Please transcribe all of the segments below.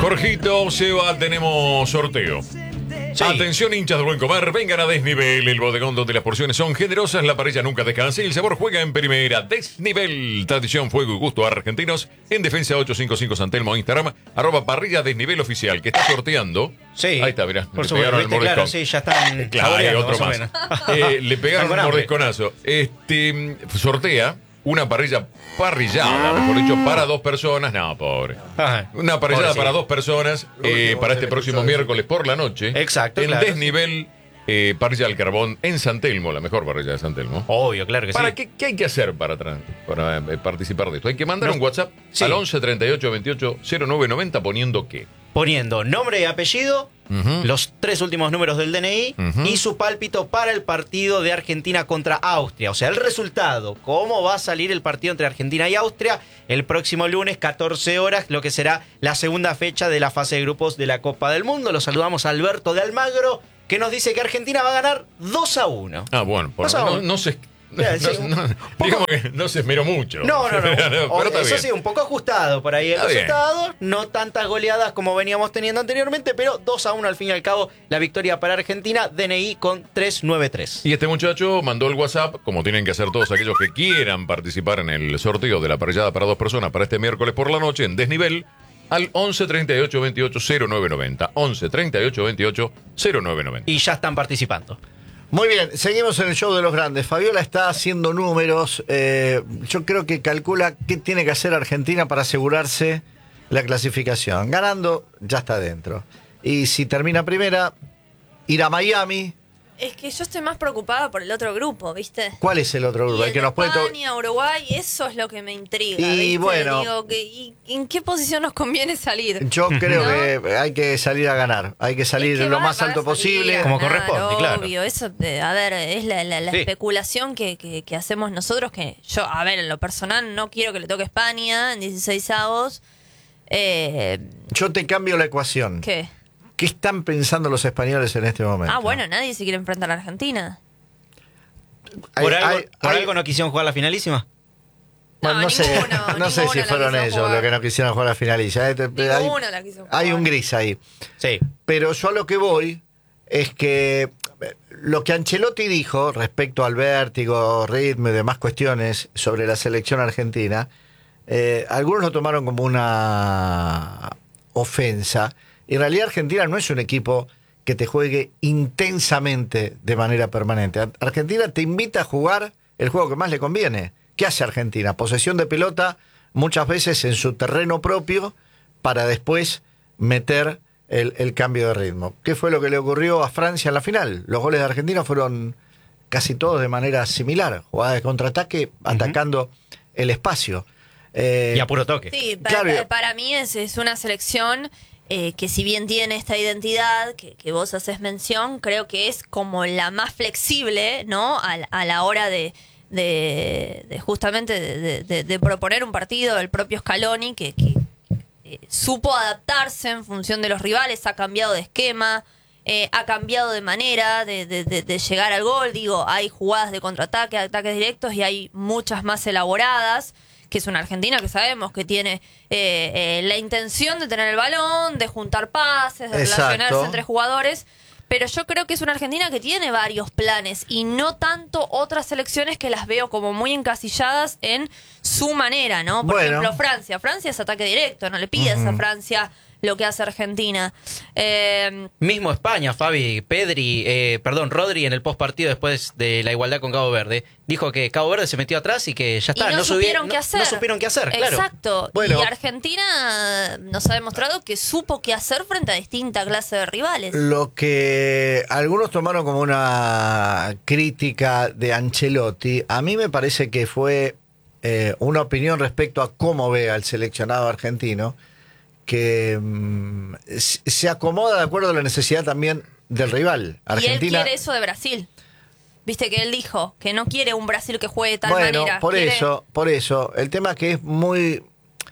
Jorgito, Seba, tenemos sorteo. Sí. Atención, hinchas del buen comer, vengan a Desnivel, el bodegón donde las porciones son generosas, la parrilla nunca descansa y el sabor juega en primera. Desnivel, tradición, fuego y gusto argentinos, en Defensa 855 San Telmo, Instagram, @parrilla Desnivel oficial, que está sorteando. Sí. Ahí está, mirá, por le pegaron el mordiscón. Claro, sí, ya están. Claro, hay otro más. Le pegaron un mordisconazo. Sortea una parrillada, mejor dicho, para 2 personas. No, pobre. Ajá. Una parrillada Pobre, sí. para 2 personas para este próximo miércoles por la noche. Exacto, En claro. Desnivel, parrilla al carbón en San Telmo, la mejor parrilla de San Telmo. Obvio, claro que sí. ¿Qué hay que hacer para participar de esto? Hay que mandar un WhatsApp al 11 38 28 09 90 poniendo qué. Poniendo nombre y apellido, los 3 últimos números del DNI y su pálpito para el partido de Argentina contra Austria. O sea, el resultado, cómo va a salir el partido entre Argentina y Austria el próximo lunes, 14 horas, lo que será la segunda fecha de la fase de grupos de la Copa del Mundo. Los saludamos a Alberto de Almagro, que nos dice que Argentina va a ganar 2-1. Ah, bueno, no se... digamos que no se esmeró mucho. No. Pero está Eso bien. sí, un poco ajustado por ahí el resultado. No tantas goleadas como veníamos teniendo anteriormente, pero 2-1 al fin y al cabo la victoria para Argentina. DNI con 393. Y este muchacho mandó el WhatsApp, como tienen que hacer todos aquellos que quieran participar en el sorteo de la parrillada para 2 personas para este miércoles por la noche en Desnivel, al 11 38 28 09 90. 11 38 28 09 90. Y ya están participando. Muy bien, seguimos en el show de los grandes. Fabiola está haciendo números. Yo creo que calcula qué tiene que hacer Argentina para asegurarse la clasificación. Ganando, ya está dentro. Y si termina primera, ir a Miami. Es que yo estoy más preocupada por el otro grupo, ¿viste? ¿Cuál es el otro grupo? Y El que nos puede España, Uruguay, eso es lo que me intriga. Y ¿viste? bueno. Digo, ¿y en qué posición nos conviene salir? Yo creo ¿no? que hay que salir a ganar. Hay que salir Es que lo van más a alto salir posible. a Como ganar, corresponde, claro. Obvio, eso, a ver, es la Sí. especulación que hacemos nosotros, que yo, a ver, en lo personal no quiero que le toque España en 16avos. Yo te cambio la ecuación. ¿Qué? ¿Qué están pensando los españoles en este momento? Ah, bueno, nadie se quiere enfrentar a Argentina. ¿Por algo no quisieron jugar la finalísima? Bueno, no sé si la fueron quiso ellos jugar. los que no quisieron jugar la finaliza. Ninguno la quiso jugar. Hay un gris ahí. Sí. Pero yo a lo que voy es que lo que Ancelotti dijo respecto al vértigo, ritmo y demás cuestiones sobre la selección argentina, algunos lo tomaron como una ofensa. En realidad Argentina no es un equipo que te juegue intensamente de manera permanente. Argentina te invita a jugar el juego que más le conviene. ¿Qué hace Argentina? Posesión de pelota muchas veces en su terreno propio para después meter el cambio de ritmo. ¿Qué fue lo que le ocurrió a Francia en la final? Los goles de Argentina fueron casi todos de manera similar. Jugada de contraataque, atacando el espacio. Y a puro toque. Sí, Claro. para mí es una selección que si bien tiene esta identidad que vos haces mención, creo que es como la más flexible, ¿no? A la hora de justamente de proponer un partido. El propio Scaloni que supo adaptarse en función de los rivales, ha cambiado de esquema, ha cambiado de manera de llegar al gol. Digo, hay jugadas de contraataque, ataques directos y hay muchas más elaboradas, que es una Argentina que sabemos que tiene la intención de tener el balón, de juntar pases, de relacionarse entre jugadores. Pero yo creo que es una Argentina que tiene varios planes y no tanto otras selecciones que las veo como muy encasilladas en su manera, ¿no? Por ejemplo, Francia. Francia es ataque directo, no le pides a Francia lo que hace Argentina. Mismo España, Fabi, Rodri en el postpartido después de la igualdad con Cabo Verde, dijo que Cabo Verde se metió atrás y que ya está. Y no supieron qué hacer. No supieron qué hacer, claro. Exacto. Bueno. Y Argentina nos ha demostrado que supo qué hacer frente a distinta clase de rivales. Lo que algunos tomaron como una crítica de Ancelotti, a mí me parece que fue una opinión respecto a cómo ve al seleccionado argentino, que se acomoda de acuerdo a la necesidad también del rival. Argentina, y él quiere eso de Brasil. Viste que él dijo que no quiere un Brasil que juegue de tal manera. Por eso. El tema que es muy...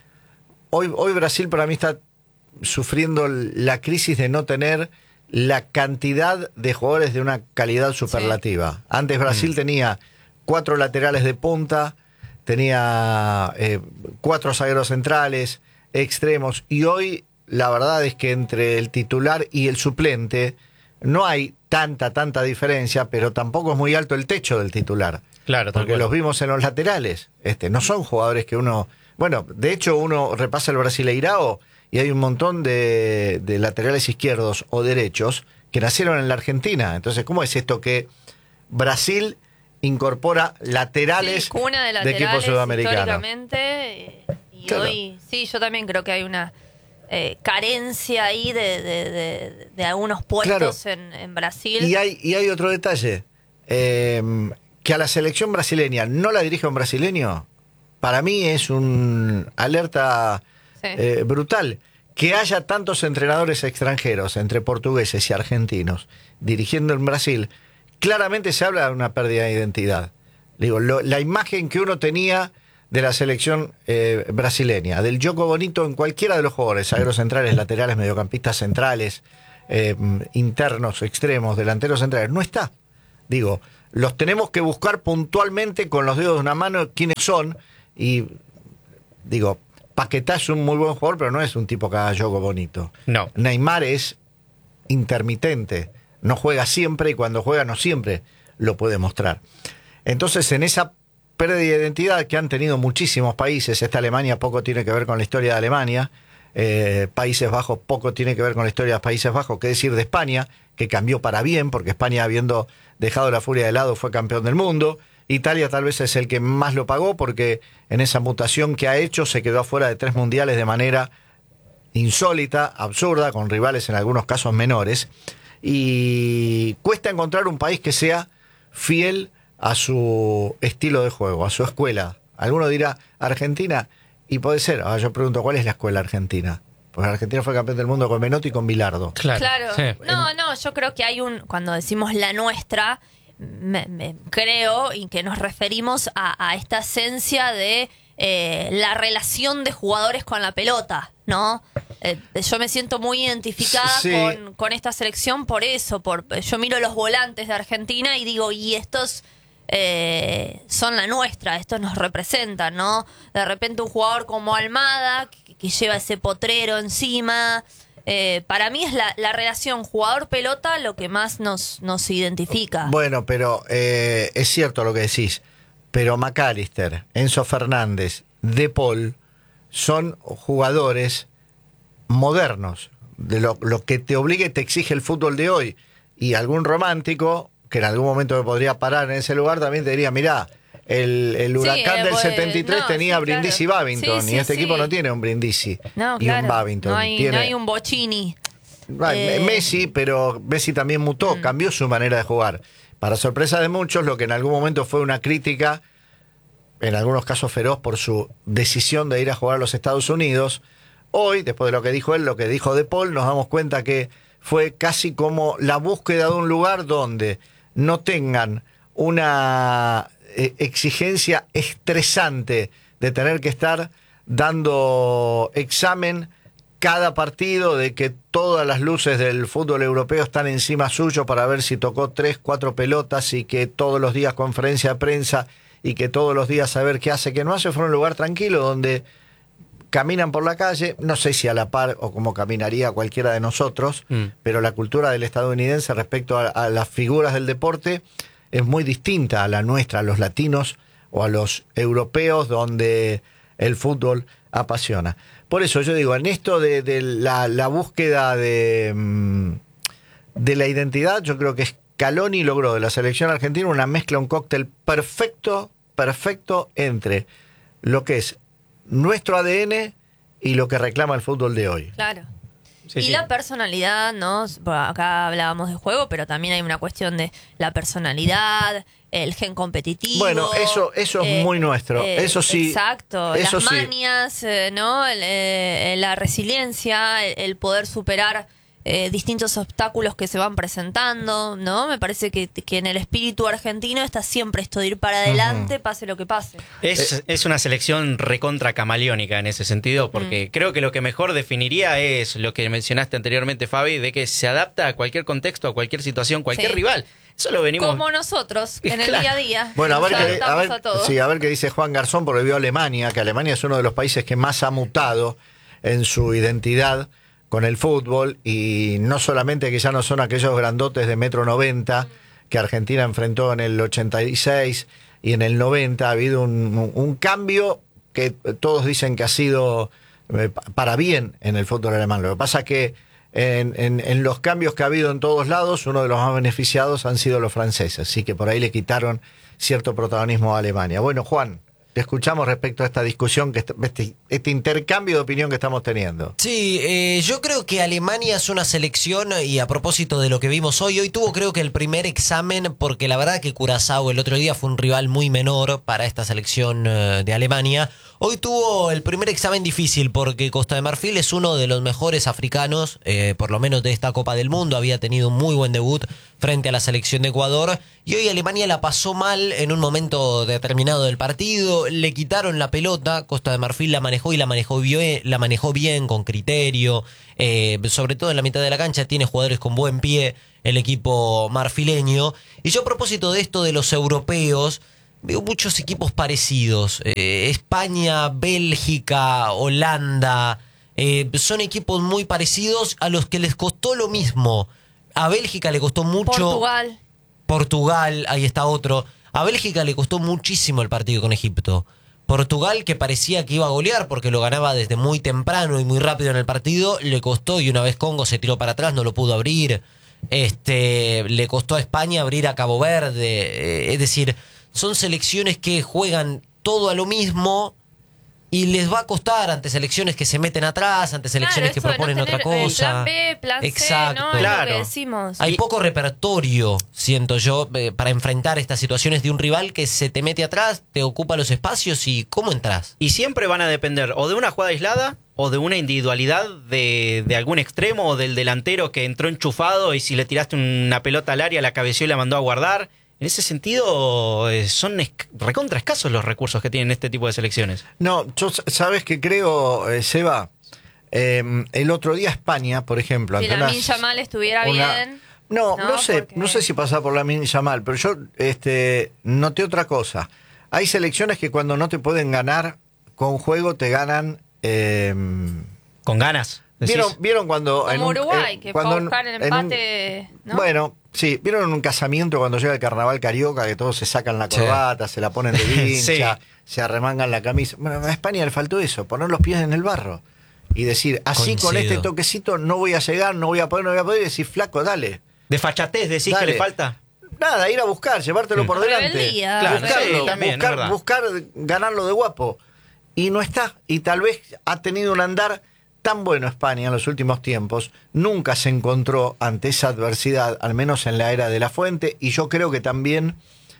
Hoy Brasil para mí está sufriendo la crisis de no tener la cantidad de jugadores de una calidad superlativa. Sí. Antes Brasil tenía 4 laterales de punta, tenía 4 zagueros centrales, extremos, y hoy la verdad es que entre el titular y el suplente no hay tanta diferencia, pero tampoco es muy alto el techo del titular. Claro, porque los vimos en los laterales. No son jugadores que uno... Bueno, de hecho uno repasa el Brasileirao y hay un montón de laterales izquierdos o derechos que nacieron en la Argentina. Entonces, ¿cómo es esto que Brasil incorpora laterales, sí, cuna de equipos sudamericanos? Históricamente, y claro. hoy, sí, yo también creo que hay una carencia ahí de algunos puestos en Brasil. Y hay otro detalle, que a la selección brasileña no la dirige un brasileño, para mí es un alerta brutal. Que haya tantos entrenadores extranjeros, entre portugueses y argentinos, dirigiendo en Brasil, claramente se habla de una pérdida de identidad. Digo, la imagen que uno tenía de la selección brasileña, del Joko Bonito en cualquiera de los jugadores, zagueros centrales, laterales, mediocampistas centrales, internos, extremos, delanteros centrales, no está. Digo, los tenemos que buscar puntualmente con los dedos de una mano quiénes son, y digo, Paquetá es un muy buen jugador, pero no es un tipo que haga Joko Bonito. No. Neymar es intermitente, no juega siempre, y cuando juega no siempre lo puede mostrar. Entonces, en esa pérdida de identidad que han tenido muchísimos países, esta Alemania poco tiene que ver con la historia de Alemania, Países Bajos poco tiene que ver con la historia de Países Bajos, qué decir de España, que cambió para bien, porque España, habiendo dejado la furia de lado, fue campeón del mundo. Italia tal vez es el que más lo pagó, porque en esa mutación que ha hecho se quedó afuera de 3 mundiales de manera insólita, absurda, con rivales en algunos casos menores. Y cuesta encontrar un país que sea fiel a su estilo de juego, a su escuela. Alguno dirá Argentina, y puede ser. Ahora yo pregunto, ¿cuál es la escuela argentina? Porque Argentina fue campeón del mundo con Menotti y con Bilardo. Claro. Sí. No, yo creo que hay cuando decimos la nuestra, creo y que nos referimos a esta esencia de la relación de jugadores con la pelota, ¿no? Yo me siento muy identificada Sí. con esta selección por eso. Yo miro los volantes de Argentina y digo, y estos son la nuestra, estos nos representan, ¿no? De repente un jugador como Almada, que lleva ese potrero encima. Para mí es la relación jugador-pelota lo que más nos identifica. Bueno, pero es cierto lo que decís. Pero McAllister, Enzo Fernández, De Paul son jugadores modernos, de lo que te obliga y te exige el fútbol de hoy. Y algún romántico que en algún momento me podría parar en ese lugar también te diría, mirá, el Huracán del 73 tenía sí, Brindisi y claro. Babington, Sí, y este sí. equipo no tiene un Brindisi y Claro, un Babington. no hay un Bocini. Messi, pero Messi también mutó, cambió su manera de jugar. Para sorpresa de muchos, lo que en algún momento fue una crítica, en algunos casos feroz, por su decisión de ir a jugar a los Estados Unidos, hoy, después de lo que dijo él, lo que dijo De Paul, nos damos cuenta que fue casi como la búsqueda de un lugar donde no tengan una exigencia estresante de tener que estar dando examen cada partido, de que todas las luces del fútbol europeo están encima suyo para ver si tocó 3, 4 pelotas, y que todos los días conferencia de prensa, y que todos los días saber qué hace, qué no hace. Fue un lugar tranquilo donde caminan por la calle, no sé si a la par o como caminaría cualquiera de nosotros, pero la cultura del estadounidense respecto a las figuras del deporte es muy distinta a la nuestra, a los latinos o a los europeos, donde el fútbol apasiona. Por eso yo digo, en esto de la búsqueda de la identidad, yo creo que Scaloni logró de la selección argentina una mezcla, un cóctel perfecto entre lo que es nuestro ADN y lo que reclama el fútbol de hoy. Claro. Sí, y sí. la personalidad, ¿no? Acá hablábamos de juego, pero también hay una cuestión de la personalidad, el gen competitivo. Bueno, eso es muy nuestro. Eso sí. Exacto. Eso las sí. manias, ¿no? La resiliencia, el poder superar distintos obstáculos que se van presentando, ¿no? Me parece que en el espíritu argentino está siempre esto de ir para adelante, pase lo que pase. Es una selección recontra camaleónica en ese sentido, porque creo que lo que mejor definiría es lo que mencionaste anteriormente, Fabi, de que se adapta a cualquier contexto, a cualquier situación, cualquier Sí. rival. Eso lo venimos... Como nosotros, en el Claro. día a día. Bueno, a Nos ver, adaptamos a todo. a ver qué dice Juan Garzón, porque vio Alemania, que Alemania es uno de los países que más ha mutado en su identidad con el fútbol, y no solamente que ya no son aquellos grandotes de 1,90 m que Argentina enfrentó en el 86 y en el 90, ha habido un cambio que todos dicen que ha sido para bien en el fútbol alemán. Lo que pasa es que en los cambios que ha habido en todos lados, uno de los más beneficiados han sido los franceses, así que por ahí le quitaron cierto protagonismo a Alemania. Bueno, Juan, te escuchamos respecto a esta discusión, este intercambio de opinión que estamos teniendo. Sí, yo creo que Alemania es una selección, y a propósito de lo que vimos hoy tuvo creo que el primer examen, porque la verdad que Curazao el otro día fue un rival muy menor para esta selección de Alemania. Hoy tuvo el primer examen difícil porque Costa de Marfil es uno de los mejores africanos, por lo menos de esta Copa del Mundo. Había tenido un muy buen debut frente a la selección de Ecuador. Y hoy Alemania la pasó mal en un momento determinado del partido. Le quitaron la pelota, Costa de Marfil la manejó y la manejó bien, con criterio. Sobre todo en la mitad de la cancha tiene jugadores con buen pie el equipo marfileño. Y yo a propósito de esto de los europeos, veo muchos equipos parecidos. España, Bélgica, Holanda. Son equipos muy parecidos a los que les costó lo mismo. A Bélgica le costó mucho. Portugal, ahí está otro. A Bélgica le costó muchísimo el partido con Egipto. Portugal, que parecía que iba a golear porque lo ganaba desde muy temprano y muy rápido en el partido, le costó, y una vez Congo se tiró para atrás, no lo pudo abrir. Le costó a España abrir a Cabo Verde. Es decir, son selecciones que juegan todo a lo mismo y les va a costar ante selecciones que se meten atrás, ante selecciones que proponen otra cosa. Plan B, plan Exacto. C, ¿no? Claro. Es lo que decimos. Hay poco repertorio, siento yo, para enfrentar estas situaciones de un rival que se te mete atrás, te ocupa los espacios, y ¿cómo entras? Y siempre van a depender o de una jugada aislada o de una individualidad de algún extremo o del delantero que entró enchufado y si le tiraste una pelota al área la cabeció y la mandó a guardar. En ese sentido, son recontra escasos los recursos que tienen este tipo de selecciones. No, yo sabes que creo, Seba, el otro día España, por ejemplo... Si ante Lamine Yamal estuviera bien... No sé, porque... no sé si pasa por Lamine Yamal, pero yo noté otra cosa. Hay selecciones que cuando no te pueden ganar con juego, te ganan... Con ganas. ¿Vieron cuando... Como Uruguay, que fue a buscar el empate, ¿no? Bueno, sí, ¿vieron en un casamiento cuando llega el carnaval carioca que todos se sacan la corbata, se la ponen de vincha, Sí. se arremangan la camisa? Bueno, a España le faltó eso, poner los pies en el barro y decir, así con Coincido. este toquecito no voy a llegar, no voy a poder, y decir, flaco, dale. De fachatez decís Dale. que le falta. Nada, ir a buscar, llevártelo por delante. Rebeldía. Claro, Buscarlo, sí, también, es verdad. buscar ganarlo de guapo. Y no está. Y tal vez ha tenido un andar tan bueno España en los últimos tiempos, nunca se encontró ante esa adversidad, al menos en la era de la Fuente, y yo creo que también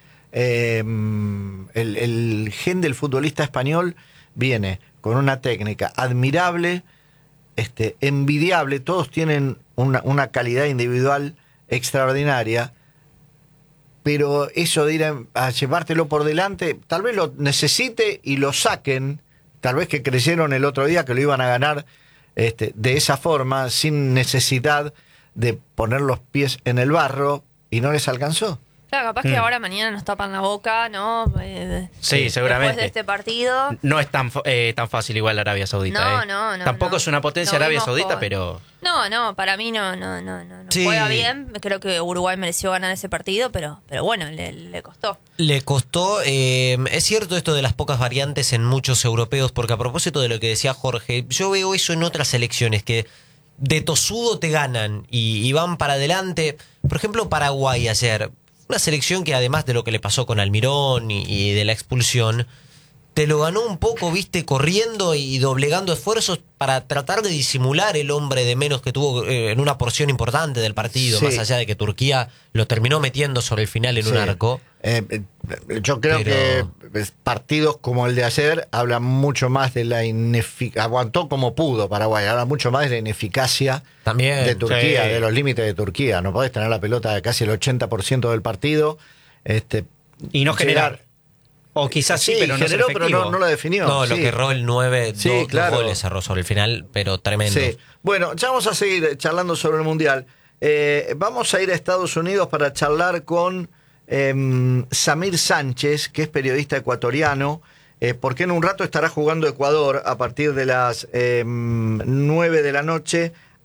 el gen del futbolista español viene con una técnica admirable, envidiable, todos tienen una calidad individual extraordinaria, pero eso de ir a llevártelo por delante, tal vez lo necesite y lo saquen, tal vez que creyeron el otro día que lo iban a ganar de esa forma, sin necesidad de poner los pies en el barro, y no les alcanzó. Claro, capaz que ahora mañana nos tapan la boca, ¿no? Sí, seguramente. Después de este partido. No es tan fácil igual Arabia Saudita. No, Tampoco no. es una potencia Lo Arabia vimos Saudita, con- pero... No, para mí no Sí. juega bien. Creo que Uruguay mereció ganar ese partido, pero bueno, le costó. Le costó, es cierto esto de las pocas variantes en muchos europeos, porque a propósito de lo que decía Jorge, yo veo eso en otras selecciones que de tosudo te ganan y van para adelante. Por ejemplo, Paraguay ayer, una selección que además de lo que le pasó con Almirón y de la expulsión, te lo ganó un poco, viste, corriendo y doblegando esfuerzos para tratar de disimular el hombre de menos que tuvo en una porción importante del partido, Sí. más allá de que Turquía lo terminó metiendo sobre el final en un Sí. arco. Yo creo Pero- que partidos como el de ayer hablan mucho más de la ineficacia, aguantó como pudo Paraguay, habla mucho más de la ineficacia También, de Turquía, sí. de los límites de Turquía. No podés tener la pelota casi el 80% del partido. Y no generar. llegar- O quizás sí, pero no ser generó, pero efectivo. no lo definió. No, lo sí. que erró el 9, Sí, dos claro. goles cerró sobre el final, pero tremendo. Sí. Bueno, ya vamos a seguir charlando sobre el Mundial. Vamos a ir a Estados Unidos para charlar con Samir Sánchez, que es periodista ecuatoriano, porque en un rato estará jugando Ecuador a partir de las 9 de la noche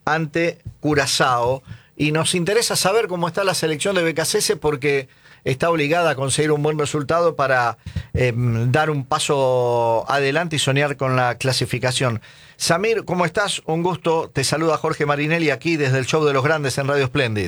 ante Curazao. Y nos interesa saber cómo está la selección de BKCS porque está obligada a conseguir un buen resultado para dar un paso adelante y soñar con la clasificación. Samir, ¿cómo estás? Un gusto. Te saluda Jorge Marinelli aquí desde el Show de los Grandes en Radio Splendid.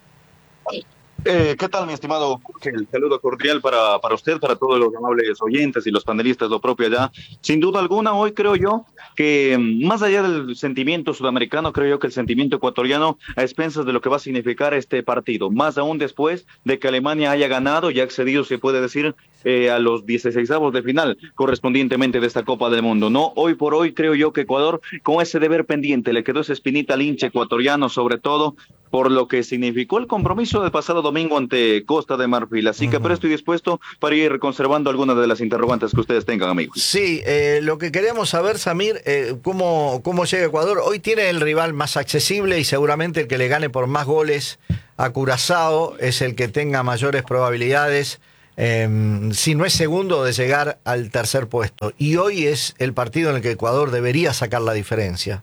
¿Qué tal, mi estimado Jorge? El saludo cordial para usted, para todos los amables oyentes y los panelistas, lo propio allá. Sin duda alguna, hoy creo yo que más allá del sentimiento sudamericano, creo yo que el sentimiento ecuatoriano a expensas de lo que va a significar este partido, más aún después de que Alemania haya ganado y ha accedido, se puede decir, a los 16avos de final correspondientemente de esta Copa del Mundo, ¿no? Hoy por hoy creo yo que Ecuador, con ese deber pendiente, le quedó esa espinita al hincha ecuatoriano, sobre todo por lo que significó el compromiso del pasado domingo ante Costa de Marfil. Así que pero estoy dispuesto para ir conservando algunas de las interrogantes que ustedes tengan, amigos. Sí, lo que queremos saber, Samir, cómo llega Ecuador. Hoy tiene el rival más accesible y seguramente el que le gane por más goles a Curazao es el que tenga mayores probabilidades, si no es segundo, de llegar al tercer puesto. Y hoy es el partido en el que Ecuador debería sacar la diferencia.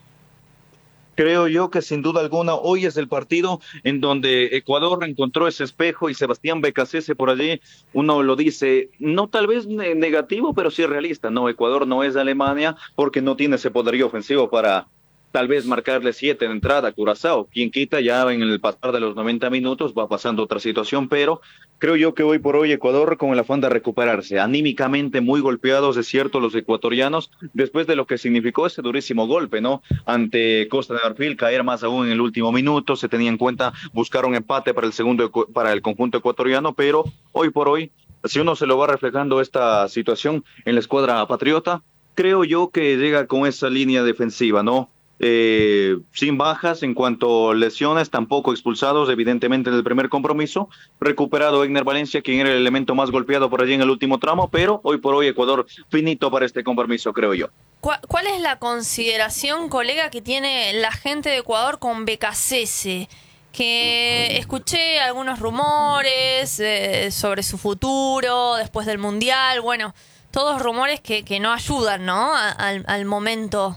Creo yo que sin duda alguna hoy es el partido en donde Ecuador encontró ese espejo y Sebastián BKCS por allí, uno lo dice, no tal vez negativo, pero sí realista. No, Ecuador no es Alemania porque no tiene ese poderío ofensivo para tal vez marcarle 7 de entrada a Curazao. Quien quita, ya en el pasar de los 90 minutos va pasando otra situación, pero creo yo que hoy por hoy Ecuador con el afán de recuperarse, anímicamente muy golpeados, es cierto, los ecuatorianos, después de lo que significó ese durísimo golpe, ¿no? Ante Costa de Marfil, caer más aún en el último minuto, se tenía en cuenta buscar un empate para el conjunto ecuatoriano, pero hoy por hoy, si uno se lo va reflejando esta situación en la escuadra patriota, creo yo que llega con esa línea defensiva, ¿no? Sin bajas en cuanto a lesiones, tampoco expulsados evidentemente en el primer compromiso, recuperado Egner Valencia, quien era el elemento más golpeado por allí en el último tramo, pero hoy por hoy Ecuador finito para este compromiso, creo yo. ¿Cuál es la consideración, colega, que tiene la gente de Ecuador con BKCS? Que escuché algunos rumores sobre su futuro después del Mundial, bueno, todos rumores que no ayudan, ¿no? Al momento.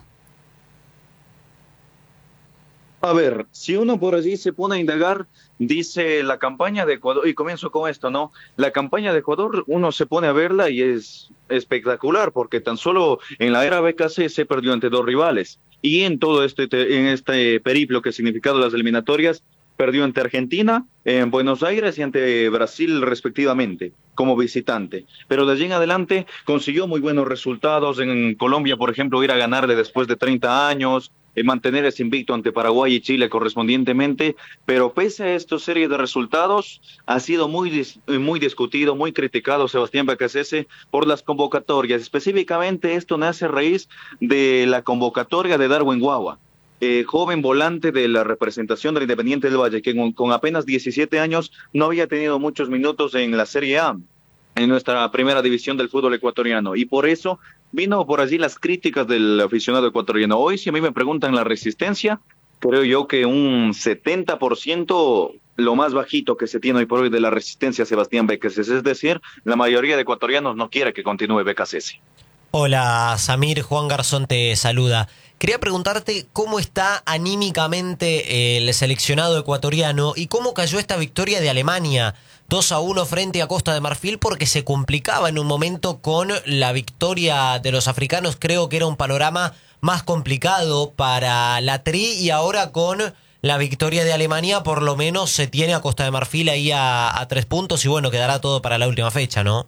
A ver, si uno por allí se pone a indagar, dice la campaña de Ecuador, y comienzo con esto, ¿no? La campaña de Ecuador, uno se pone a verla y es espectacular, porque tan solo en la era BKC se perdió ante 2 rivales, y en todo en este periplo que ha significado las eliminatorias, perdió ante Argentina, en Buenos Aires y ante Brasil respectivamente, como visitante. Pero de allí en adelante consiguió muy buenos resultados. En Colombia, por ejemplo, ir a ganarle después de 30 años, mantener ese invicto ante Paraguay y Chile correspondientemente, pero pese a esta serie de resultados, ha sido muy discutido, muy criticado Sebastián BKCS por las convocatorias. Específicamente esto nace a raíz de la convocatoria de Darwin Guagua, joven volante de la representación del Independiente del Valle, que con apenas 17 años no había tenido muchos minutos en la Serie A, en nuestra primera división del fútbol ecuatoriano, y por eso vino por allí las críticas del aficionado ecuatoriano. Hoy, si a mí me preguntan la resistencia, creo yo que un 70%, lo más bajito que se tiene hoy por hoy de la resistencia a Sebastián BKCS, es decir, la mayoría de ecuatorianos no quiere que continúe BKCS. Hola Samir, Juan Garzón te saluda. Quería preguntarte cómo está anímicamente el seleccionado ecuatoriano y cómo cayó esta victoria de Alemania 2-1 frente a Costa de Marfil, porque se complicaba en un momento con la victoria de los africanos. Creo que era un panorama más complicado para la Tri, y ahora con la victoria de Alemania por lo menos se tiene a Costa de Marfil ahí a 3 puntos y bueno, quedará todo para la última fecha, ¿no?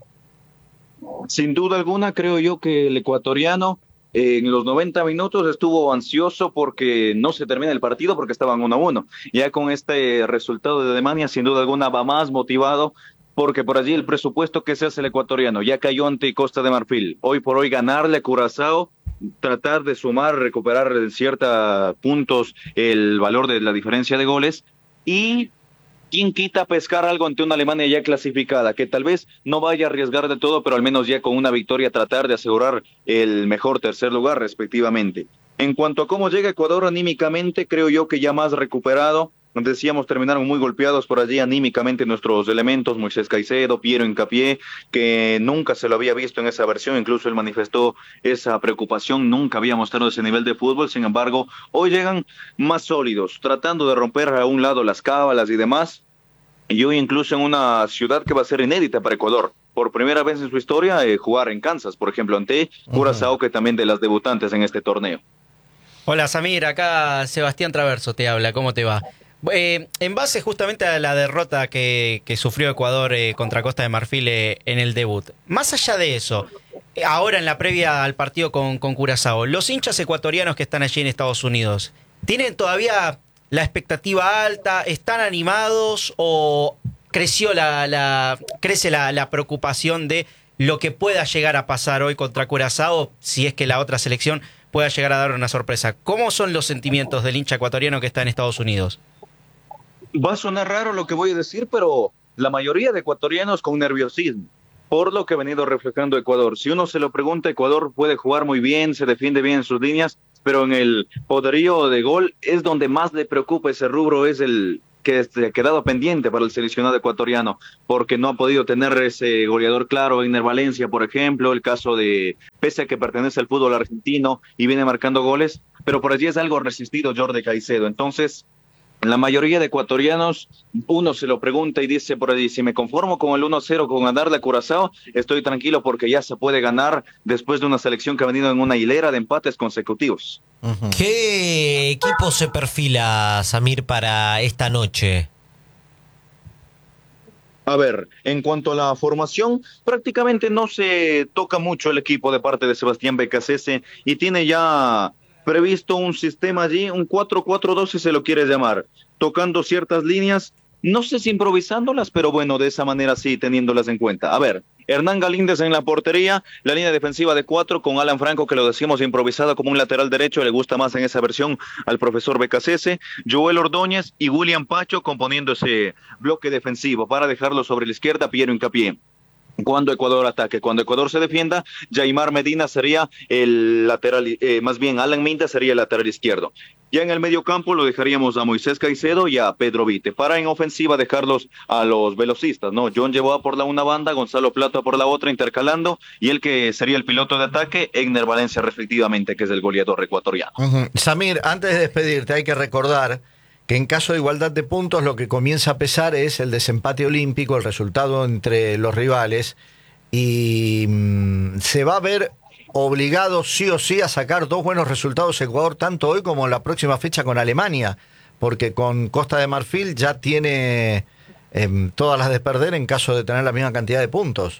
Sin duda alguna, creo yo que el ecuatoriano en los 90 minutos estuvo ansioso porque no se termina el partido, porque estaban 1-1. Ya con este resultado de Alemania, sin duda alguna, va más motivado, porque por allí el presupuesto que se hace el ecuatoriano ya cayó ante Costa de Marfil. Hoy por hoy ganarle a Curazao, tratar de sumar, recuperar en ciertos puntos el valor de la diferencia de goles, y ¿quién quita pescar algo ante una Alemania ya clasificada, que tal vez no vaya a arriesgar de todo, pero al menos ya con una victoria tratar de asegurar el mejor tercer lugar respectivamente? En cuanto a cómo llega Ecuador anímicamente, creo yo que ya más recuperado, decíamos, terminaron muy golpeados por allí anímicamente nuestros elementos, Moisés Caicedo, Piero Hincapié, que nunca se lo había visto en esa versión, incluso él manifestó esa preocupación, nunca había mostrado ese nivel de fútbol, sin embargo, hoy llegan más sólidos, tratando de romper a un lado las cábalas y demás, y hoy incluso en una ciudad que va a ser inédita para Ecuador. Por primera vez en su historia, jugar en Kansas, por ejemplo, ante Curazao, que también de las debutantes en este torneo. Hola Samir, acá Sebastián Traverso te habla, ¿cómo te va? En base justamente a la derrota que sufrió Ecuador contra Costa de Marfil en el debut, más allá de eso, ahora en la previa al partido con Curazao, los hinchas ecuatorianos que están allí en Estados Unidos, ¿tienen todavía la expectativa alta? ¿Están animados o crece la preocupación de lo que pueda llegar a pasar hoy contra Curazao si es que la otra selección pueda llegar a dar una sorpresa? ¿Cómo son los sentimientos del hincha ecuatoriano que está en Estados Unidos? Va a sonar raro lo que voy a decir, pero la mayoría de ecuatorianos con nerviosismo, por lo que ha venido reflejando Ecuador. Si uno se lo pregunta, Ecuador puede jugar muy bien, se defiende bien en sus líneas, pero en el poderío de gol es donde más le preocupa ese rubro, es el que ha quedado pendiente para el seleccionado ecuatoriano, porque no ha podido tener ese goleador claro. Einer Valencia, por ejemplo, el caso de, pese a que pertenece al fútbol argentino y viene marcando goles, pero por allí es algo resistido Jordi Caicedo. Entonces, la mayoría de ecuatorianos, uno se lo pregunta y dice por allí, si me conformo con el 1-0, con ganarle a Curazao, estoy tranquilo porque ya se puede ganar después de una selección que ha venido en una hilera de empates consecutivos. ¿Qué equipo se perfila, Samir, para esta noche? A ver, en cuanto a la formación, prácticamente no se toca mucho el equipo de parte de Sebastián Becasese y tiene ya previsto un sistema allí, un 4-4-2 si se lo quiere llamar, tocando ciertas líneas, no sé si improvisándolas, pero bueno, de esa manera sí, teniéndolas en cuenta. A ver, Hernán Galíndez en la portería, la línea defensiva de 4 con Alan Franco, que lo decimos improvisado como un lateral derecho, le gusta más en esa versión al profesor Becasese, Joel Ordóñez y William Pacho componiendo ese bloque defensivo para dejarlo sobre la izquierda, Piero Hincapié. Cuando Ecuador ataque, cuando Ecuador se defienda, Yaimar Medina sería el lateral, más bien Alan Minda sería el lateral izquierdo. Ya en el medio campo lo dejaríamos a Moisés Caicedo y a Pedro Vite. Para en ofensiva dejarlos a los velocistas, ¿no? John Yeboah por la una banda, Gonzalo Plata por la otra, intercalando, y el que sería el piloto de ataque, Einer Valencia respectivamente, que es el goleador ecuatoriano. Samir, antes de despedirte hay que recordar que en caso de igualdad de puntos lo que comienza a pesar es el desempate olímpico, el resultado entre los rivales, y se va a ver obligado sí o sí a sacar 2 buenos resultados Ecuador, tanto hoy como en la próxima fecha con Alemania, porque con Costa de Marfil ya tiene todas las de perder en caso de tener la misma cantidad de puntos.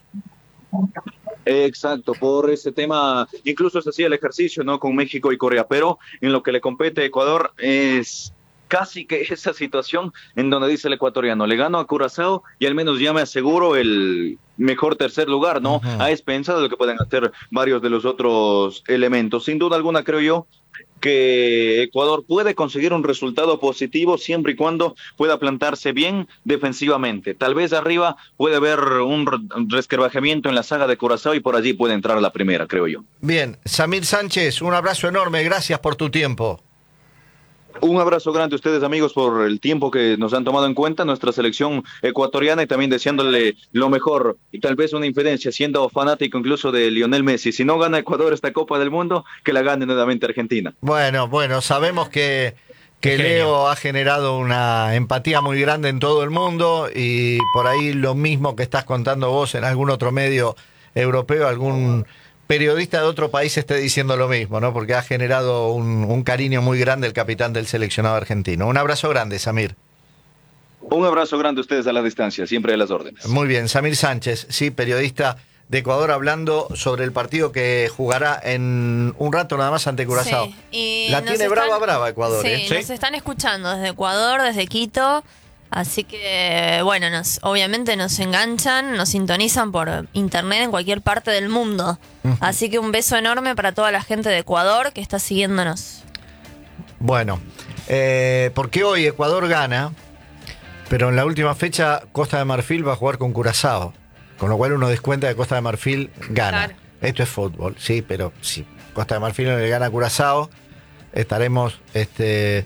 Exacto, por ese tema, incluso se hacía el ejercicio, ¿no?, con México y Corea, pero en lo que le compete a Ecuador es casi que esa situación en donde dice el ecuatoriano, le gano a Curazao y al menos ya me aseguro el mejor tercer lugar, ¿no? A expensas de lo que pueden hacer varios de los otros elementos. Sin duda alguna, creo yo que Ecuador puede conseguir un resultado positivo siempre y cuando pueda plantarse bien defensivamente. Tal vez arriba puede haber un resquebrajamiento en la saga de Curazao y por allí puede entrar la primera, creo yo. Bien, Samir Sánchez, un abrazo enorme, gracias por tu tiempo. Un abrazo grande a ustedes, amigos, por el tiempo que nos han tomado en cuenta nuestra selección ecuatoriana y también deseándole lo mejor y tal vez una infidencia, siendo fanático incluso de Lionel Messi. Si no gana Ecuador esta Copa del Mundo, que la gane nuevamente Argentina. Bueno, sabemos que Leo ha generado una empatía muy grande en todo el mundo y por ahí lo mismo que estás contando vos en algún otro medio europeo, algún periodista de otro país esté diciendo lo mismo, ¿no? Porque ha generado un cariño muy grande el capitán del seleccionado argentino. Un abrazo grande, Samir. Un abrazo grande a ustedes a la distancia, siempre a las órdenes. Muy bien, Samir Sánchez, sí, periodista de Ecuador, hablando sobre el partido que jugará en un rato nada más ante Curazao. Sí, y la tiene brava Ecuador. Sí, nos están escuchando desde Ecuador, desde Quito. Así que, bueno, obviamente nos enganchan, nos sintonizan por internet en cualquier parte del mundo. Así que un beso enorme para toda la gente de Ecuador que está siguiéndonos. Bueno, porque hoy Ecuador gana, pero en la última fecha Costa de Marfil va a jugar con Curazao. Con lo cual uno descuenta que Costa de Marfil gana. Claro. Esto es fútbol, sí, pero si Costa de Marfil le gana a Curazao, estaremos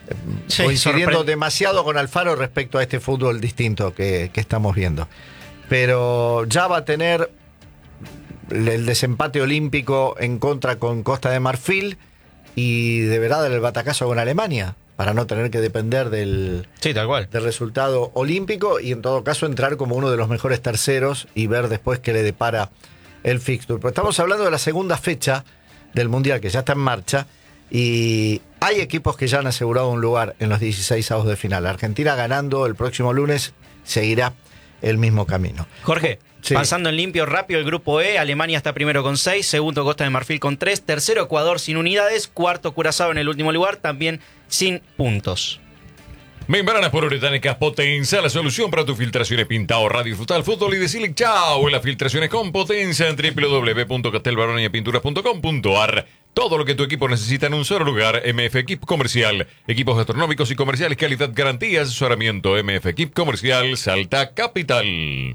Sí, coincidiendo sorprende. demasiado con Alfaro respecto a este fútbol distinto que estamos viendo. Pero ya va a tener el desempate olímpico en contra con Costa de Marfil y deberá dar el batacazo con Alemania para no tener que depender del Tal cual. resultado olímpico y en todo caso entrar como uno de los mejores terceros y ver después qué le depara el fixture. Pero estamos hablando de la segunda fecha del Mundial que ya está en marcha y hay equipos que ya han asegurado un lugar en los 16avos de final. Argentina ganando el próximo lunes seguirá el mismo camino. Jorge, Sí. pasando en limpio rápido el grupo E, Alemania está primero con 6, segundo Costa de Marfil con 3, tercero Ecuador sin unidades, cuarto Curazao en el último lugar, también sin puntos. Membranas poliuretánicas Potenza, la solución para tus filtraciones. Pinta, ahorra, disfruta el fútbol y decirle chao en las filtraciones con Potenza en www.castelbaroniyapinturas.com.ar. Todo lo que tu equipo necesita en un solo lugar. MF Equip Comercial. Equipos gastronómicos y comerciales, calidad, garantía, asesoramiento. MF Equip Comercial, Salta Capital.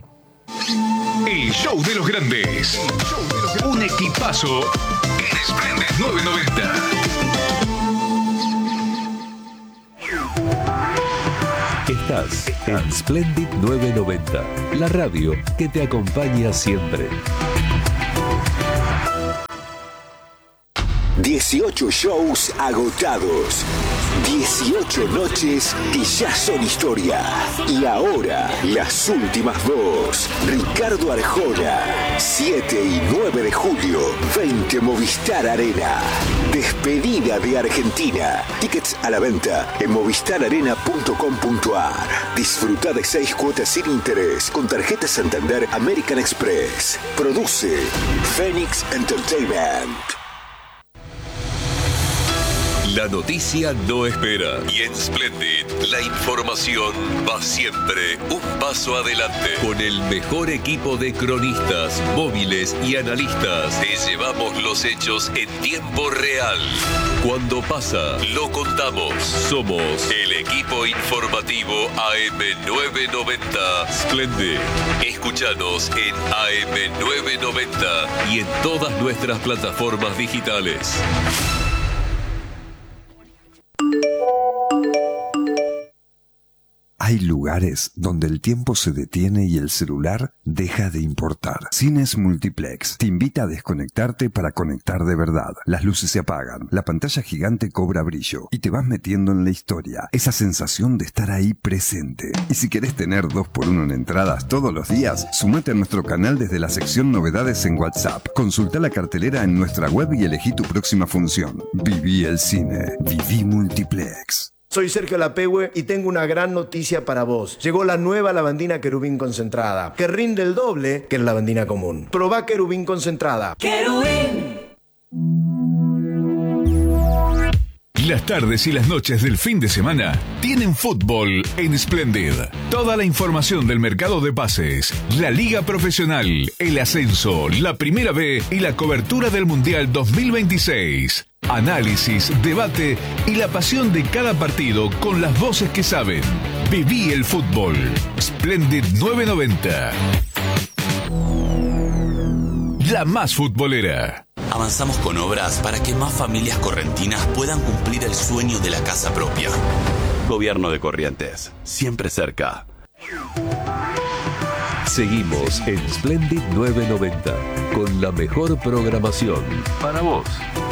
El show de los grandes. Un equipazo en Splendid 990. Estás en Splendid 990, la radio que te acompaña siempre. 18 shows agotados. 18 noches que ya son historia. Y ahora, las últimas dos. Ricardo Arjona, 7 y 9 de julio, 20 Movistar Arena. Despedida de Argentina. Tickets a la venta en movistararena.com.ar. Disfruta de 6 cuotas sin interés con tarjeta Santander American Express. Produce Phoenix Entertainment. La noticia no espera y en Splendid la información va siempre un paso adelante. Con el mejor equipo de cronistas, móviles y analistas te llevamos los hechos en tiempo real. Cuando pasa, lo contamos. Somos el equipo informativo AM990 Splendid. Escúchanos en AM990 y en todas nuestras plataformas digitales. Hay lugares donde el tiempo se detiene y el celular deja de importar. Cines Multiplex te invita a desconectarte para conectar de verdad. Las luces se apagan, la pantalla gigante cobra brillo y te vas metiendo en la historia. Esa sensación de estar ahí presente. Y si querés tener 2x1 en entradas todos los días, sumate a nuestro canal desde la sección novedades en WhatsApp. Consulta la cartelera en nuestra web y elegí tu próxima función. Viví el cine. Viví Multiplex. Soy Sergio Lapehue y tengo una gran noticia para vos. Llegó la nueva lavandina Querubín concentrada, que rinde el doble que la lavandina común. Probá Querubín concentrada. ¡Querubín! Las tardes y las noches del fin de semana tienen fútbol en Splendid. Toda la información del mercado de pases, la liga profesional, el ascenso, la Primera B y la cobertura del Mundial 2026. Análisis, debate y la pasión de cada partido con las voces que saben. Viví el fútbol. Splendid 990. La más futbolera. Avanzamos con obras para que más familias correntinas puedan cumplir el sueño de la casa propia. Gobierno de Corrientes, siempre cerca. Seguimos en Splendid 990 con la mejor programación para vos.